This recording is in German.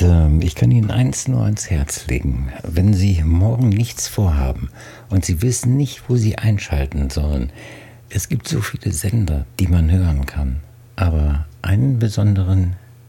Ich kann Ihnen eins nur ans Herz legen. Wenn Sie morgen nichts vorhaben und Sie wissen nicht, wo Sie einschalten sollen, es gibt so viele Sender, die man hören kann. Aber einen besonderen